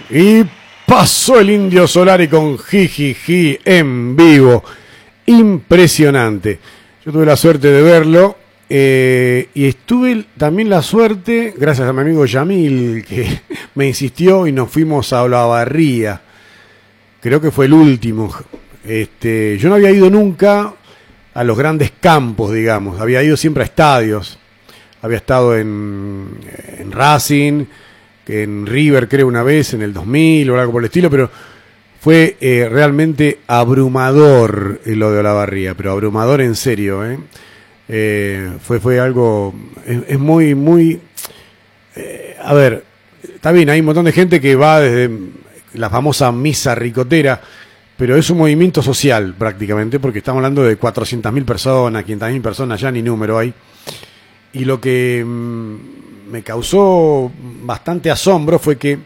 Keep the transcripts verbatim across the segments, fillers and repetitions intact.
Y pasó el Indio Solari con Jijiji en vivo. Impresionante. Yo tuve la suerte de verlo. Eh, y estuve también la suerte, gracias a mi amigo Yamil, que me insistió y nos fuimos a Olavarría. Creo que fue el último. Este, yo no había ido nunca a los grandes campos, digamos. Había ido siempre a estadios. Había estado en, en Racing, en River creo una vez, en el dos mil o algo por el estilo, pero fue eh, realmente abrumador lo de Olavarría, pero abrumador en serio, ¿eh? Eh, fue, fue algo, es, es muy, muy, eh, a ver, está bien, hay un montón de gente que va desde la famosa misa ricotera, pero es un movimiento social prácticamente, porque estamos hablando de cuatrocientas mil personas, quinientas mil personas, ya ni número hay. Y lo que mmm, me causó bastante asombro fue que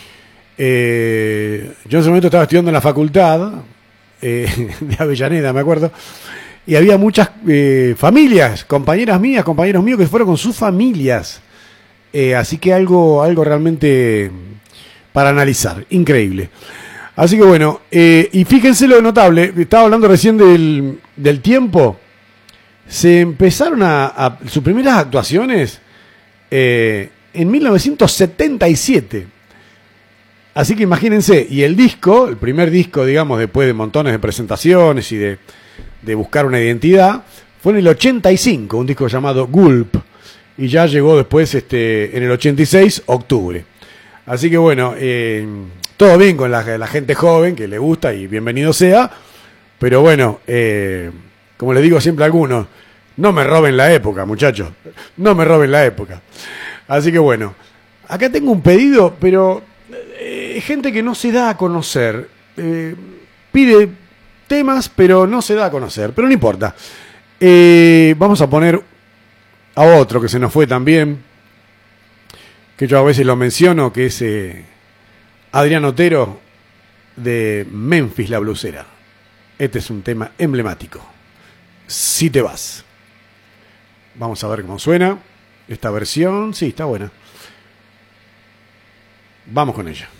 eh, yo en ese momento estaba estudiando en la facultad eh, de Avellaneda, me acuerdo, y había muchas eh, familias, compañeras mías, compañeros míos que fueron con sus familias. Eh, así que algo, algo realmente para analizar, increíble. Así que bueno, eh, y fíjense lo notable, estaba hablando recién del, del tiempo. Se empezaron a, a sus primeras actuaciones eh, en mil novecientos setenta y siete. Así que imagínense, y el disco, el primer disco, digamos, después de montones de presentaciones y de, de buscar una identidad, fue en el ochenta y cinco, un disco llamado Gulp, y ya llegó después este, en el ochenta y seis, octubre. Así que bueno, eh, todo bien con la, la gente joven que le gusta y bienvenido sea, pero bueno, eh, como les digo siempre a algunos, no me roben la época, muchachos. No me roben la época. Así que bueno, acá tengo un pedido, pero eh, gente que no se da a conocer. Eh, pide temas, pero no se da a conocer. Pero no importa. Eh, vamos a poner a otro que se nos fue también, que yo a veces lo menciono, que es eh, Adrián Otero, de Memphis la Blusera. Este es un tema emblemático. Si te vas. Vamos a ver cómo suena esta versión. Sí, está buena. Vamos con ella.